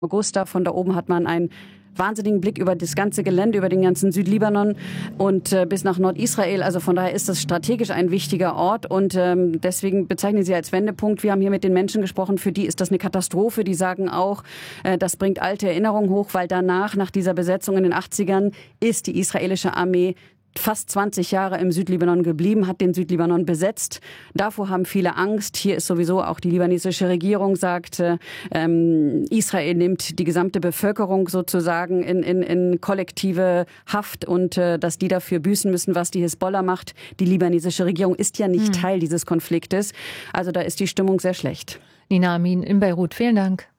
Augusta. Von da oben hat man einen wahnsinnigen Blick über das ganze Gelände, über den ganzen Südlibanon und bis nach Nordisrael. Also von daher ist das strategisch ein wichtiger Ort und deswegen bezeichnen sie als Wendepunkt. Wir haben hier mit den Menschen gesprochen, für die ist das eine Katastrophe. Die sagen auch, das bringt alte Erinnerungen hoch, weil danach, nach dieser Besetzung in den 80ern, ist die israelische Armee fast 20 Jahre im Südlibanon geblieben, hat den Südlibanon besetzt. Davor haben viele Angst. Hier ist sowieso auch die libanesische Regierung sagt, Israel nimmt die gesamte Bevölkerung sozusagen in kollektive Haft und dass die dafür büßen müssen, was die Hisbollah macht. Die libanesische Regierung ist ja nicht Teil dieses Konfliktes. Also da ist die Stimmung sehr schlecht. Nina Amin in Beirut, vielen Dank.